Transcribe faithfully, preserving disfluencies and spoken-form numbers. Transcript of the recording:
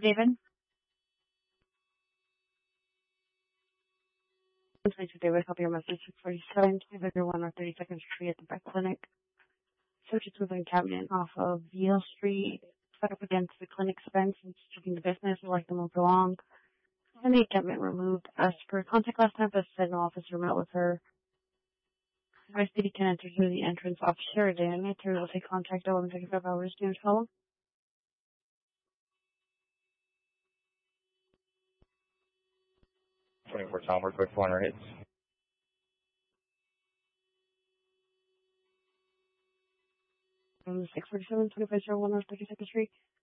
David. Thanks for David. Copy your message. six forty-seven, twenty-one or thirty-second Street at the Vet Clinic. Subject with an cabinet off of Yale Street, set up against the clinic's fence and stripping the business and let them move along. And the cabinet removed. As per contact last time, the signal officer met with her. I city can enter through the entrance off Sheridan. Enter will take contact at eleven fifty-five hours. Do you follow? twenty-four Tom, we're quick four hundred hits. From six forty-seven, twenty-five oh one North thirty-second Street.